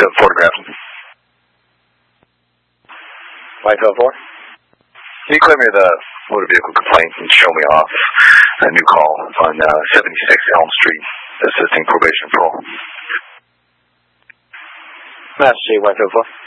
to photograph him. Y12-4? Can you clear me the motor vehicle complaint and show me off a new call on 76 Elm Street, assisting probation parole? Master Chief, Y12-4.